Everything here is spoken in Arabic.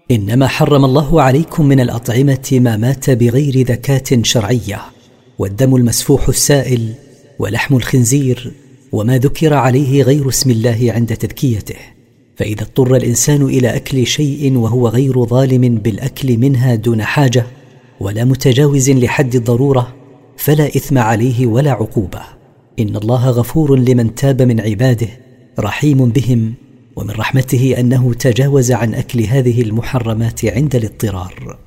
إنما حرم الله عليكم من الأطعمة ما مات بغير ذكاة شرعية، والدم المسفوح السائل، ولحم الخنزير، وما ذكر عليه غير اسم الله عند تذكيته. فإذا اضطر الإنسان إلى أكل شيء وهو غير ظالم بالأكل منها دون حاجة ولا متجاوز لحد الضرورة فلا إثم عليه ولا عقوبة. إن الله غفور لمن تاب من عباده رحيم بهم، ومن رحمته أنه تجاوز عن أكل هذه المحرمات عند الاضطرار.